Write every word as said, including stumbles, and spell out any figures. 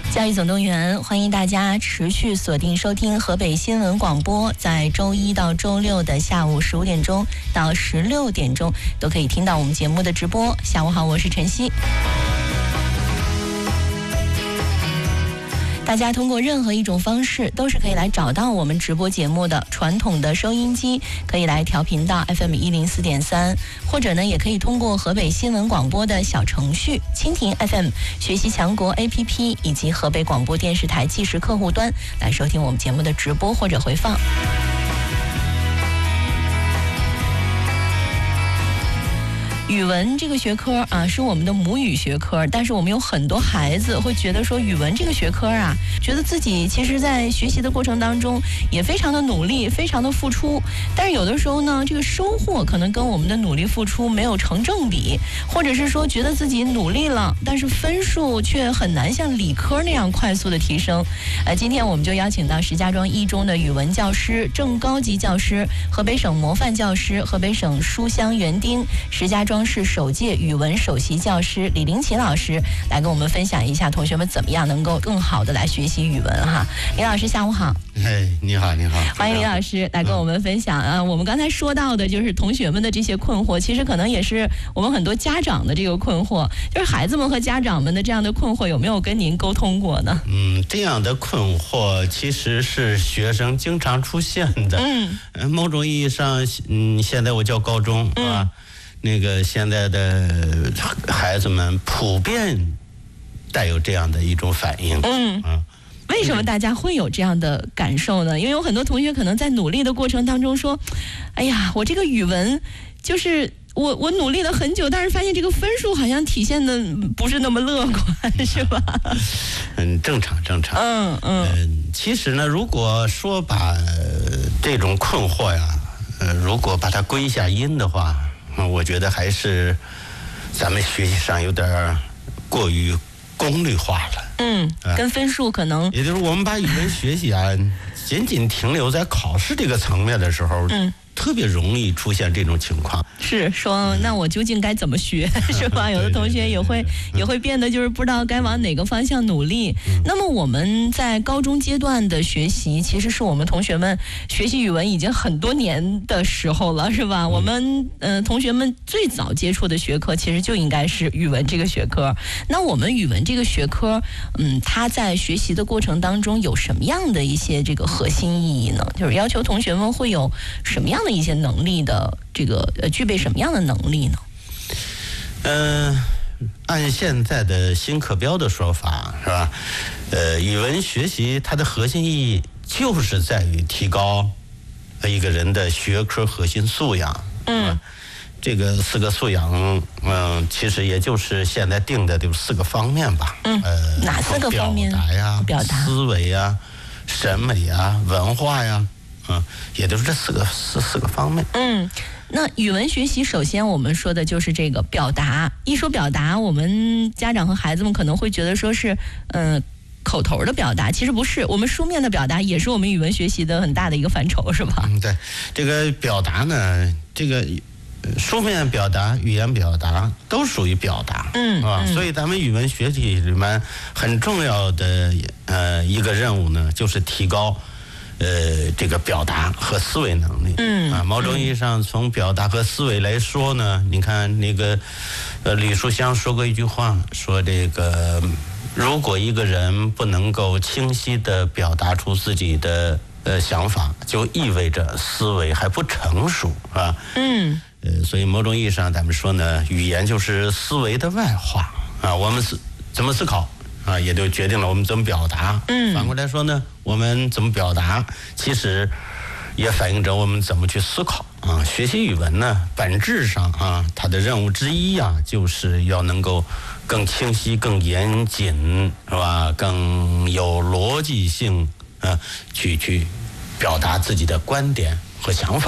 教育总动员，欢迎大家持续锁定收听河北新闻广播，在周一到周六的下午十五点钟到十六点钟都可以听到我们节目的直播。下午好，我是晨曦。大家通过任何一种方式都是可以来找到我们直播节目的。传统的收音机可以来调频到 F M 一零四点三，或者呢也可以通过河北新闻广播的小程序、蜻蜓 F M、学习强国 A P P 以及河北广播电视台即时客户端来收听我们节目的直播或者回放。语文这个学科啊，是我们的母语学科，但是我们有很多孩子会觉得说，语文这个学科啊，觉得自己其实在学习的过程当中也非常的努力，非常的付出，但是有的时候呢，这个收获可能跟我们的努力付出没有成正比，或者是说觉得自己努力了，但是分数却很难像理科那样快速的提升。呃，今天我们就邀请到石家庄一中的语文教师、正高级教师、河北省模范教师、河北省书香园丁、石家庄市首届语文首席教师李林奇老师来跟我们分享一下同学们怎么样能够更好的来学习语文哈。李老师下午好。 哎，你好，你好， 欢迎李老师来跟我们分享啊。我们刚才说到的就是同学们的这些困惑，其实可能也是我们很多家长的这个困惑，就是孩子们和家长们的这样的困惑，有没有跟您沟通过呢？ 嗯，这样的困惑其实是学生经常出现的。嗯，某种意义上，嗯，现在我教高中啊。嗯，那个现在的孩子们普遍带有这样的一种反应。嗯啊， 为什么大家会有这样的感受呢？因为有很多同学可能在努力的过程当中说，哎呀，我这个语文就是我我努力了很久，但是发现这个分数好像体现的不是那么乐观，是吧？ 嗯，正常正常。嗯嗯、呃。其实呢，如果说把这种困惑呀，呃，如果把它归一下因的话。我觉得还是咱们学习上有点过于功利化了。 嗯，跟分数可能， 也就是我们把语文学习啊，仅仅停留在考试这个层面的时候，嗯，特别容易出现这种情况。 是说，那我究竟该怎么学，是吧？有的同学也会也会变得就是不知道该往哪个方向努力。嗯、那么我们在高中阶段的学习，其实是我们同学们学习语文已经很多年的时候了，是吧？嗯、我们呃同学们最早接触的学科，其实就应该是语文这个学科。那我们语文这个学科，嗯，它在学习的过程当中有什么样的一些这个核心意义呢？就是要求同学们会有什么样的一些能力的这个呃具备什么样的能力呢？ 嗯、呃，按现在的新课标的说法是吧？呃，语文学习它的核心意义就是在于提高一个人的学科核心素养。嗯，这个四个素养，嗯、呃，其实也就是现在定的就四个方面吧。嗯，呃， 哪四个方面？ 表达呀， 表达、 思维呀、审美呀、文化呀。嗯，也就是这四个四四个方面。嗯， 那语文学习首先我们说的就是这个表达。一说表达，我们家长和孩子们可能会觉得说是，嗯、呃，口头的表达，其实不是。我们书面的表达也是我们语文学习的很大的一个范畴，是吧？ 嗯，对，这个表达呢，这个书面表达、语言表达都属于表达。嗯，啊，嗯、所以咱们语文学习里面很重要的呃一个任务呢，就是提高。呃，这个表达和思维能力，嗯啊，某种意义上，从表达和思维来说呢，你看那个，呃，李书香说过一句话，说这个，如果一个人不能够清晰地表达出自己的呃想法，就意味着思维还不成熟，啊，嗯，呃，所以某种意义上，咱们说呢，语言就是思维的外化啊，我们是怎么思考？啊，也就决定了我们怎么表达。嗯，反过来说呢，我们怎么表达，其实也反映着我们怎么去思考啊。学习语文呢，本质上啊，它的任务之一啊，就是要能够更清晰、更严谨，是吧？更有逻辑性啊，去去表达自己的观点和想法。